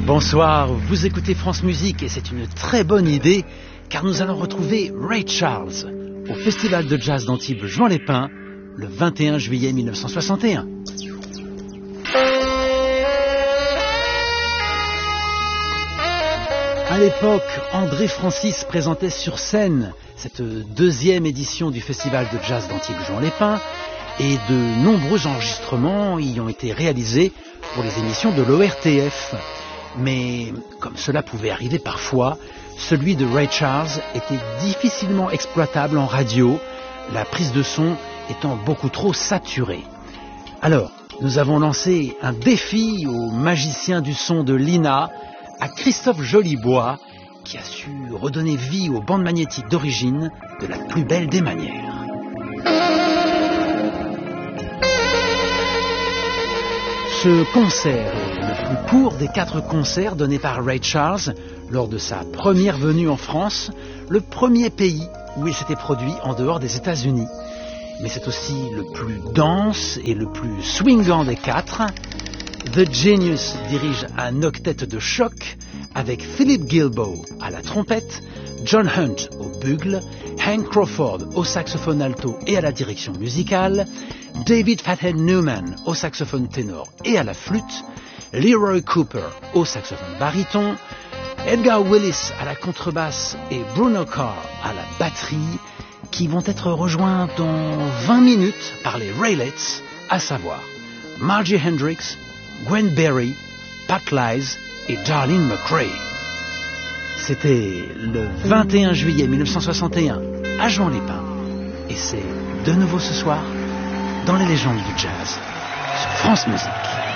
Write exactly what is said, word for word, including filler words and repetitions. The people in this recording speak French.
Bonsoir, vous écoutez France Musique et c'est une très bonne idée car nous allons retrouver Ray Charles au Festival de Jazz d'Antibes-Juan-les-Pins le vingt et un juillet mille neuf cent soixante et un. À l'époque, André Francis présentait sur scène cette deuxième édition du Festival de Jazz d'Antibes-Juan-les-Pins et de nombreux enregistrements y ont été réalisés pour les émissions de l'O R T F. Mais comme cela pouvait arriver parfois, celui de Ray Charles était difficilement exploitable en radio, la prise de son étant beaucoup trop saturée. Alors, nous avons lancé un défi au magicien du son de l'I N A, à Christophe Jolibois, qui a su redonner vie aux bandes magnétiques d'origine de la plus belle des manières. Ce concert est le plus court des quatre concerts donnés par Ray Charles lors de sa première venue en France, le premier pays où il s'était produit en dehors des États-Unis. Mais c'est aussi le plus dense et le plus swingant des quatre. The Genius dirige un octet de choc avec Philip Gilboe à la trompette, John Hunt au bugle, Hank Crawford au saxophone alto et à la direction musicale, David Fathead Newman au saxophone ténor et à la flûte, Leroy Cooper au saxophone baryton, Edgar Willis à la contrebasse et Bruno Carr à la batterie, qui vont être rejoints dans vingt minutes par les Raelettes, à savoir Margie Hendrix, Gwen Berry, Pat Lyles et Darlene McRae. C'était le vingt et un juillet mille neuf cent soixante et un à Juan-les-Pins et c'est de nouveau ce soir dans les légendes du jazz sur France Musique.